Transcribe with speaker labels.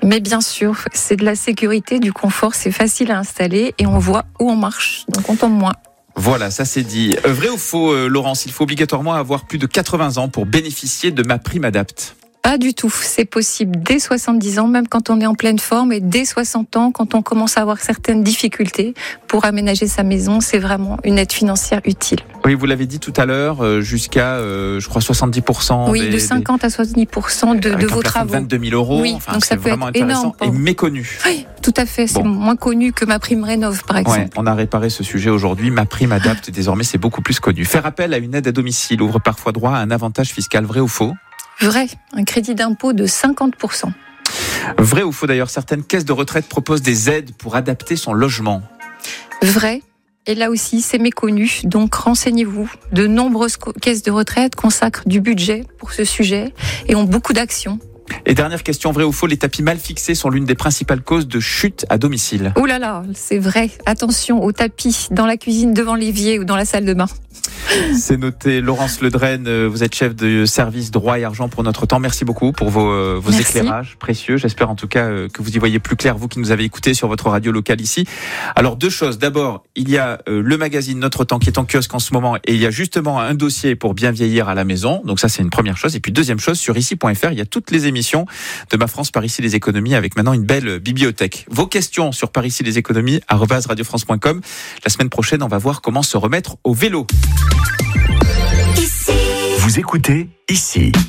Speaker 1: Mais bien sûr, c'est de la sécurité, du confort, c'est facile à installer et on voit où on marche, donc on tombe moins.
Speaker 2: Voilà, ça c'est dit. Vrai ou faux, Laurence, il faut obligatoirement avoir plus de 80 ans pour bénéficier de MaPrimeAdapt'?
Speaker 1: Pas du tout, c'est possible dès 70 ans, même quand on est en pleine forme, et dès 60 ans, quand on commence à avoir certaines difficultés pour aménager sa maison, c'est vraiment une aide financière utile.
Speaker 2: Oui, vous l'avez dit tout à l'heure, jusqu'à, je crois, 70%.
Speaker 1: Oui, de 50 à 70% de vos travaux.
Speaker 2: 22 000 euros.
Speaker 1: Oui,
Speaker 2: enfin,
Speaker 1: donc ça
Speaker 2: c'est
Speaker 1: peut
Speaker 2: vraiment
Speaker 1: être
Speaker 2: intéressant
Speaker 1: énorme.
Speaker 2: Et méconnu.
Speaker 1: Oui, tout à fait. C'est moins connu que MaPrimeRénov', par exemple.
Speaker 2: Ouais, on a réparé ce sujet aujourd'hui. MaPrimeAdapt', désormais, c'est beaucoup plus connu. Faire appel à une aide à domicile ouvre parfois droit à un avantage fiscal. Vrai ou faux?
Speaker 1: Vrai, un crédit d'impôt de 50%.
Speaker 2: Vrai ou faux d'ailleurs, certaines caisses de retraite proposent des aides pour adapter son logement.
Speaker 1: Vrai, et là aussi c'est méconnu, donc renseignez-vous. De nombreuses caisses de retraite consacrent du budget pour ce sujet et ont beaucoup d'actions.
Speaker 2: Et dernière question, vrai ou faux, les tapis mal fixés sont l'une des principales causes de chute à domicile.
Speaker 1: Oh là là, c'est vrai, attention aux tapis dans la cuisine, devant l'évier ou dans la salle de bain.
Speaker 2: C'est noté. Laurence Ledrenne, vous êtes chef de service droit et argent pour notre temps. Merci beaucoup pour vos éclairages précieux. J'espère en tout cas que vous y voyez plus clair, vous qui nous avez écoutés sur votre radio locale ici. Alors deux choses. D'abord, il y a le magazine Notre Temps qui est en kiosque en ce moment et il y a justement un dossier pour bien vieillir à la maison. Donc ça, c'est une première chose. Et puis deuxième chose, sur ici.fr, il y a toutes les émissions de Ma France par ici les économies avec maintenant une belle bibliothèque. Vos questions sur par ici les économies @radiofrance.com. La semaine prochaine, on va voir comment se remettre au vélo.
Speaker 3: Vous écoutez ici.